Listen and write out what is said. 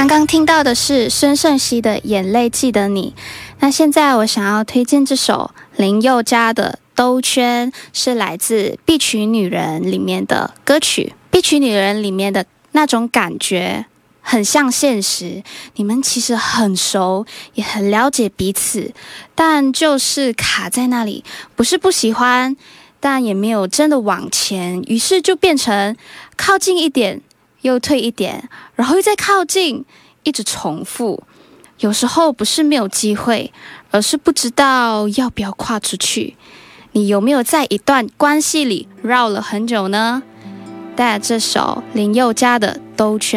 刚刚听到的是孙盛熙的《眼泪记得你》，那现在我想要推荐这首林宥嘉的《兜圈》，是来自《必娶女人》里面的歌曲。《必娶女人》里面的那种感觉很像现实，你们其实很熟，也很了解彼此，但就是卡在那里，不是不喜欢，但也没有真的往前，于是就变成靠近一点又退一点，然后又再靠近，一直重复。有时候不是没有机会，而是不知道要不要跨出去。你有没有在一段关系里绕了很久呢？带来这首林宥嘉的《兜圈》。